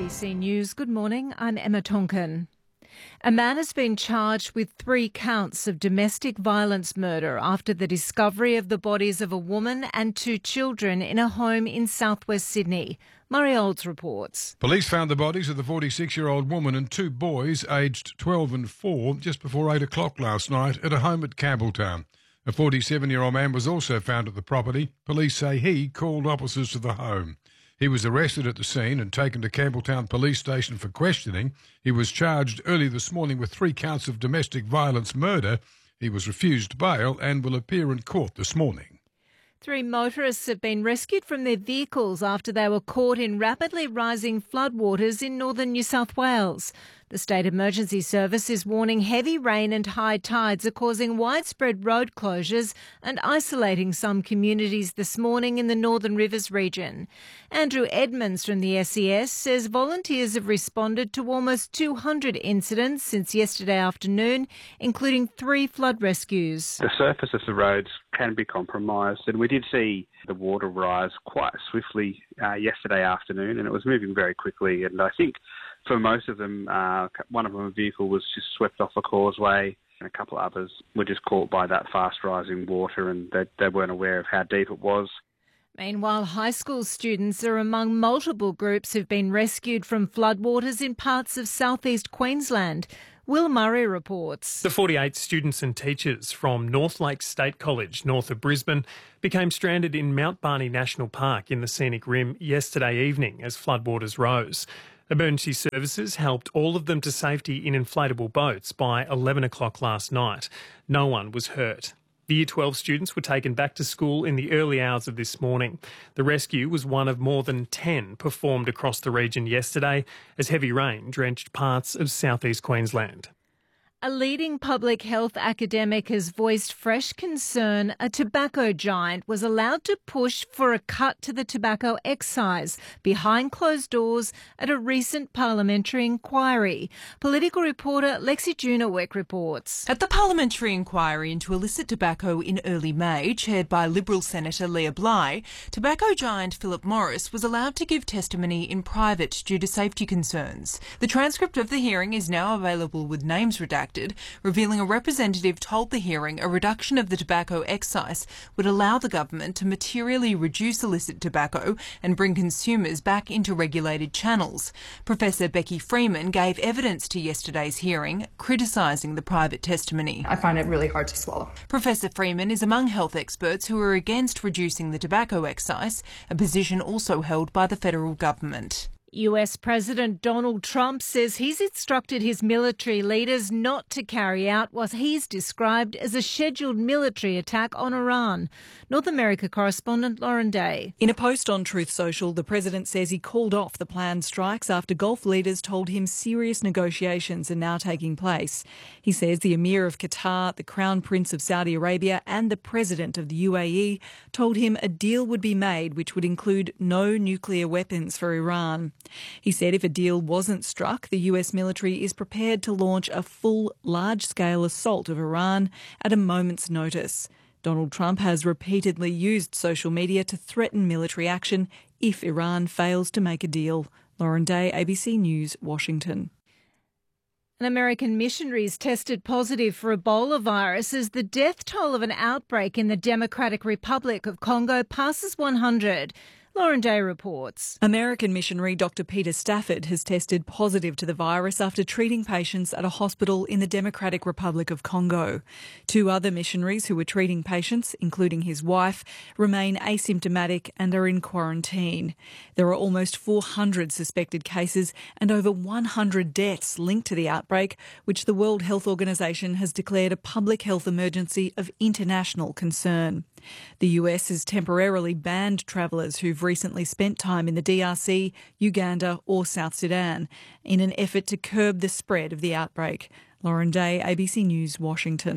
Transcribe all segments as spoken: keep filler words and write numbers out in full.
C News. Good morning, I'm Emma Tonkin. A man has been charged with three counts of domestic violence murder after the discovery of the bodies of a woman and two children in a home in southwest Sydney. Murray Olds reports. Police found the bodies of the forty-six-year-old woman and two boys aged twelve and four just before eight o'clock last night at a home at Campbelltown. A forty-seven-year-old man was also found at the property. Police say he called officers to the home. He was arrested at the scene and taken to Campbelltown Police Station for questioning. He was charged early this morning with three counts of domestic violence murder. He was refused bail and will appear in court this morning. Three motorists have been rescued from their vehicles after they were caught in rapidly rising floodwaters in northern New South Wales. The State Emergency Service is warning heavy rain and high tides are causing widespread road closures and isolating some communities this morning in the Northern Rivers region. Andrew Edmonds from the S E S says volunteers have responded to almost two hundred incidents since yesterday afternoon, including three flood rescues. The surface of the roads can be compromised, and we did see the water rise quite swiftly uh, yesterday afternoon, and it was moving very quickly. And I think for most of them, uh, one of them, a vehicle was just swept off a causeway, and a couple of others were just caught by that fast rising water, and they, they weren't aware of how deep it was. Meanwhile, high school students are among multiple groups who've been rescued from floodwaters in parts of southeast Queensland. Will Murray reports. The forty-eight students and teachers from North Lakes State College, north of Brisbane, became stranded in Mount Barney National Park in the Scenic Rim yesterday evening as floodwaters rose. Emergency services helped all of them to safety in inflatable boats by eleven o'clock last night. No one was hurt. The Year twelve students were taken back to school in the early hours of this morning. The rescue was one of more than ten performed across the region yesterday as heavy rain drenched parts of southeast Queensland. A leading public health academic has voiced fresh concern a tobacco giant was allowed to push for a cut to the tobacco excise behind closed doors at a recent parliamentary inquiry. Political reporter Lexi Junowek reports. At the parliamentary inquiry into illicit tobacco in early May, chaired by Liberal Senator Leah Bly, tobacco giant Philip Morris was allowed to give testimony in private due to safety concerns. The transcript of the hearing is now available with names redacted, revealing a representative told the hearing a reduction of the tobacco excise would allow the government to materially reduce illicit tobacco and bring consumers back into regulated channels. Professor Becky Freeman gave evidence to yesterday's hearing, criticising the private testimony. I find it really hard to swallow. Professor Freeman is among health experts who are against reducing the tobacco excise, a position also held by the federal government. U S President Donald Trump says he's instructed his military leaders not to carry out what he's described as a scheduled military attack on Iran. North America correspondent Lauren Day. In a post on Truth Social, the president says he called off the planned strikes after Gulf leaders told him serious negotiations are now taking place. He says the Emir of Qatar, the Crown Prince of Saudi Arabia and the President of the U A E told him a deal would be made which would include no nuclear weapons for Iran. He said if a deal wasn't struck, the U S military is prepared to launch a full, large-scale assault of Iran at a moment's notice. Donald Trump has repeatedly used social media to threaten military action if Iran fails to make a deal. Lauren Day, A B C News, Washington. An American missionary is tested positive for Ebola virus as the death toll of an outbreak in the Democratic Republic of Congo passes one hundred. Lauren Day reports. American missionary Doctor Peter Stafford has tested positive to the virus after treating patients at a hospital in the Democratic Republic of Congo. Two other missionaries who were treating patients, including his wife, remain asymptomatic and are in quarantine. There are almost four hundred suspected cases and over one hundred deaths linked to the outbreak, which the World Health Organization has declared a public health emergency of international concern. The U S has temporarily banned travellers who've recently spent time in the D R C, Uganda or South Sudan in an effort to curb the spread of the outbreak. Lauren Day, A B C News, Washington.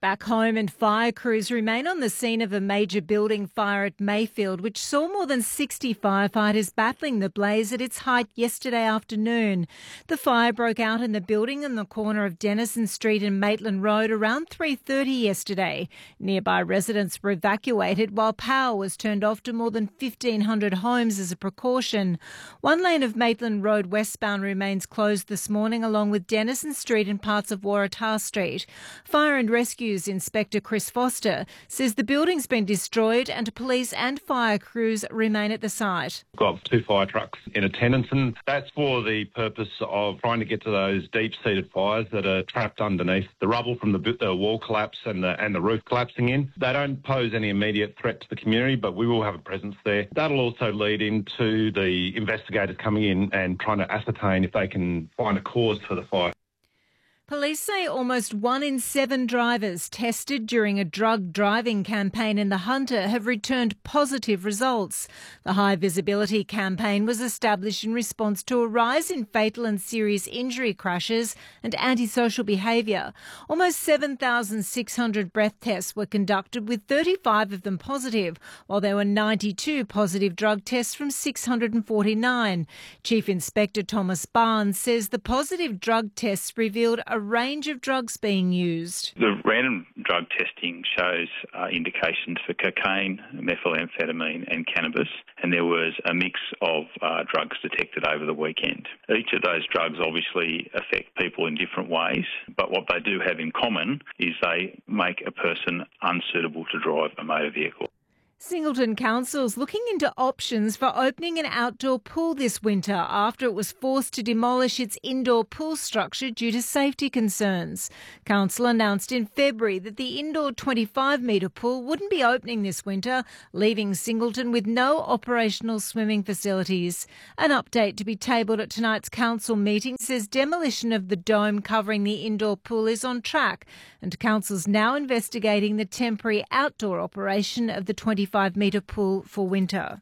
Back home, and fire crews remain on the scene of a major building fire at Mayfield, which saw more than sixty firefighters battling the blaze at its height yesterday afternoon. The fire broke out in the building in the corner of Denison Street and Maitland Road around three thirty yesterday. Nearby residents were evacuated while power was turned off to more than fifteen hundred homes as a precaution. One lane of Maitland Road westbound remains closed this morning, along with Denison Street and parts of Waratah Street. Fire and Rescue Inspector Chris Foster says the building's been destroyed and police and fire crews remain at the site. We've got two fire trucks in attendance, and that's for the purpose of trying to get to those deep-seated fires that are trapped underneath the rubble from the, the wall collapse and the, and the roof collapsing in. They don't pose any immediate threat to the community, but we will have a presence there. That'll also lead into the investigators coming in and trying to ascertain if they can find a cause for the fire. Police say almost one in seven drivers tested during a drug driving campaign in the Hunter have returned positive results. The high visibility campaign was established in response to a rise in fatal and serious injury crashes and antisocial behaviour. Almost seven thousand six hundred breath tests were conducted, with thirty-five of them positive, while there were ninety-two positive drug tests from six hundred forty-nine. Chief Inspector Thomas Barnes says the positive drug tests revealed a range of drugs being used. The random drug testing shows uh, indications for cocaine, methamphetamine and cannabis, and there was a mix of uh, drugs detected over the weekend. Each of those drugs obviously affect people in different ways, but what they do have in common is they make a person unsuitable to drive a motor vehicle. Singleton Council's looking into options for opening an outdoor pool this winter after it was forced to demolish its indoor pool structure due to safety concerns. Council announced in February that the indoor twenty-five metre pool wouldn't be opening this winter, leaving Singleton with no operational swimming facilities. An update to be tabled at tonight's council meeting says demolition of the dome covering the indoor pool is on track, and Council's now investigating the temporary outdoor operation of the twenty-five metre pool for winter.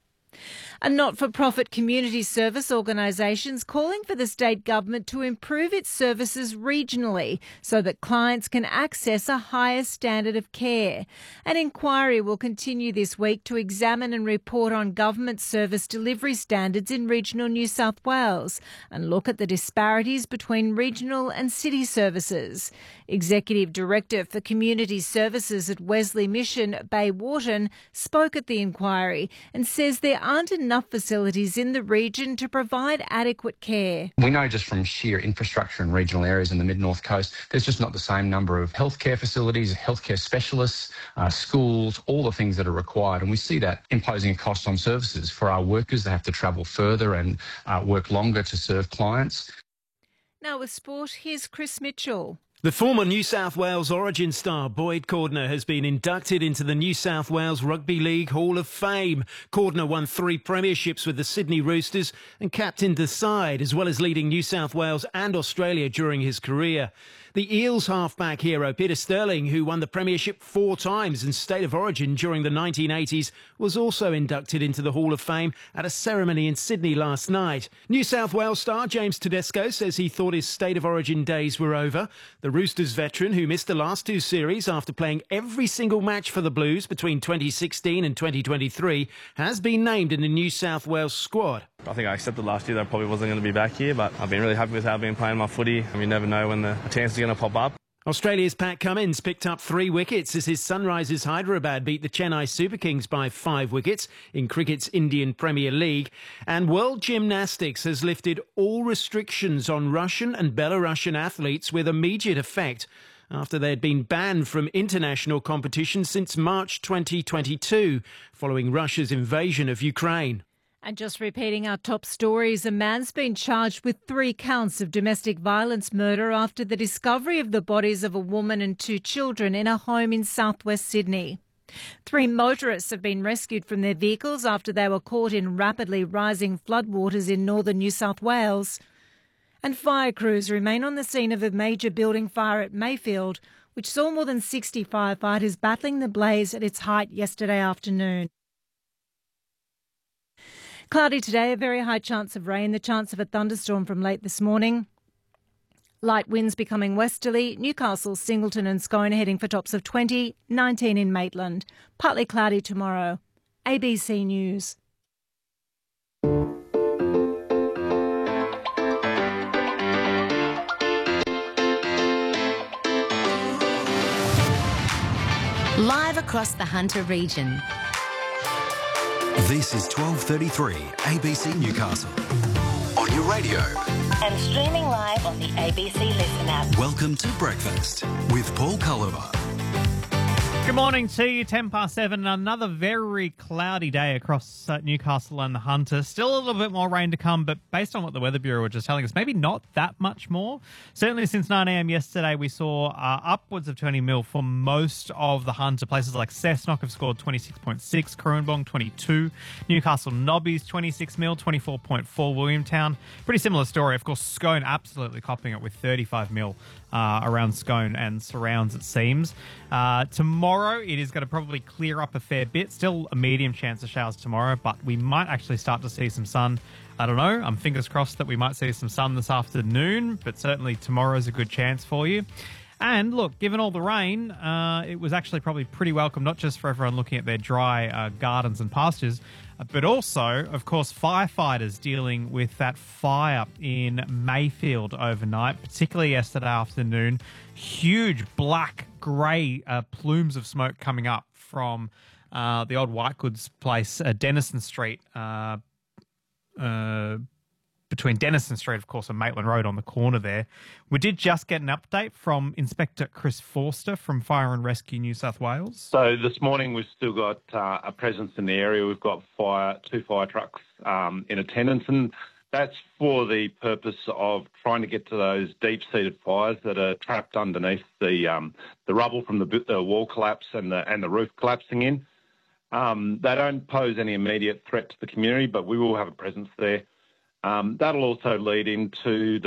A not-for-profit community service organisation's calling for the state government to improve its services regionally so that clients can access a higher standard of care. An inquiry will continue this week to examine and report on government service delivery standards in regional New South Wales and look at the disparities between regional and city services. Executive Director for Community Services at Wesley Mission, Bay Wharton, spoke at the inquiry and says there aren't enough facilities in the region to provide adequate care. We know just from sheer infrastructure in regional areas in the mid-north coast, there's just not the same number of healthcare facilities, healthcare specialists, uh, schools, all the things that are required. And we see that imposing a cost on services for our workers. They have to travel further and uh, work longer to serve clients. Now with sport, here's Chris Mitchell. The former New South Wales Origin star Boyd Cordner has been inducted into the New South Wales Rugby League Hall of Fame. Cordner won three premierships with the Sydney Roosters and captained the side, as well as leading New South Wales and Australia during his career. The Eels halfback hero Peter Sterling, who won the premiership four times in State of Origin during the nineteen eighties, was also inducted into the Hall of Fame at a ceremony in Sydney last night. New South Wales star James Tedesco says he thought his State of Origin days were over. The Roosters veteran, who missed the last two series after playing every single match for the Blues between twenty sixteen and twenty twenty-three, has been named in the New South Wales squad. I think I accepted last year that I probably wasn't going to be back here, but I've been really happy with how I've been playing my footy. You never know when the chance is going to pop up. Australia's Pat Cummins picked up three wickets as his Sunrisers Hyderabad beat the Chennai Super Kings by five wickets in cricket's Indian Premier League. And World Gymnastics has lifted all restrictions on Russian and Belarusian athletes with immediate effect after they had been banned from international competition since March twenty twenty-two, following Russia's invasion of Ukraine. And just repeating our top stories, a man's been charged with three counts of domestic violence murder after the discovery of the bodies of a woman and two children in a home in southwest Sydney. Three motorists have been rescued from their vehicles after they were caught in rapidly rising floodwaters in northern New South Wales. And fire crews remain on the scene of a major building fire at Mayfield, which saw more than sixty firefighters battling the blaze at its height yesterday afternoon. Cloudy today, a very high chance of rain, the chance of a thunderstorm from late this morning. Light winds becoming westerly. Newcastle, Singleton and Scone heading for tops of twenty, nineteen in Maitland. Partly cloudy tomorrow. A B C News. Live across the Hunter region. This is twelve thirty-three A B C Newcastle. On your radio. And streaming live on the A B C Listen app. Welcome to Breakfast with Paul Culliver. Good morning to you, ten past seven. Another very cloudy day across uh, Newcastle and the Hunter. Still a little bit more rain to come, but based on what the Weather Bureau were just telling us, maybe not that much more. Certainly since nine a.m. yesterday, we saw uh, upwards of twenty mil for most of the Hunter. Places like Cessnock have scored twenty-six point six, Coonbong twenty-two, Newcastle Nobbies twenty-six mil, twenty-four point four Williamtown. Pretty similar story. Of course, Scone absolutely copping it with thirty-five mil uh, around Scone and surrounds, it seems. Uh, tomorrow, it is going to probably clear up a fair bit. Still a medium chance of showers tomorrow, but we might actually start to see some sun. I don't know. I'm fingers crossed that we might see some sun this afternoon, but certainly tomorrow's a good chance for you. And look, given all the rain, uh, it was actually probably pretty welcome, not just for everyone looking at their dry uh, gardens and pastures, but also, of course, firefighters dealing with that fire in Mayfield overnight, particularly yesterday afternoon. Huge black, grey uh, plumes of smoke coming up from uh, the old white goods place, uh, Denison Street, uh, uh, between Denison Street, of course, and Maitland Road on the corner there. We did just get an update from Inspector Chris Forster from Fire and Rescue New South Wales. So this morning we've still got uh, a presence in the area. We've got fire, two fire trucks um, in attendance, and that's for the purpose of trying to get to those deep-seated fires that are trapped underneath the um, the rubble from the, the wall collapse and the and the roof collapsing in. Um, they don't pose any immediate threat to the community, but we will have a presence there. Um, that'll also lead into